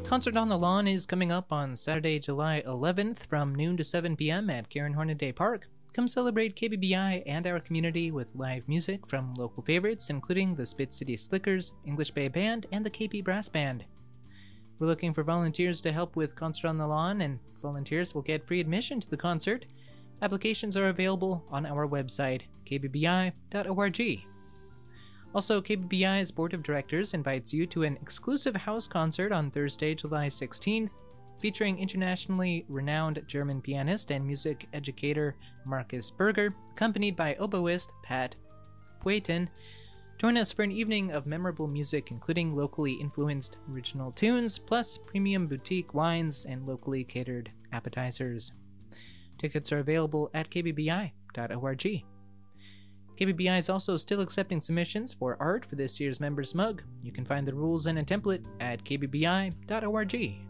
Concert on the Lawn is coming up on Saturday, July 11th from noon to 7 p.m. at Karen Hornaday Park. Come celebrate KBBI and our community with live music from local favorites, including the Spit City Slickers, English Bay Band, and the KP Brass Band. We're looking for volunteers to help with Concert on the Lawn, and volunteers will get free admission to the concert. Applications are available on our website, kbbi.org. Also, KBBI's Board of Directors invites you to an exclusive house concert on Thursday, July 16th, featuring internationally renowned German pianist and music educator Marcus Berger, accompanied by oboist Pat Puetin. Join us for an evening of memorable music, including locally influenced original tunes, plus premium boutique wines and locally catered appetizers. Tickets are available at kbbi.org. KBBI is also still accepting submissions for art for this year's Members Mug. You can find the rules and a template at kbbi.org.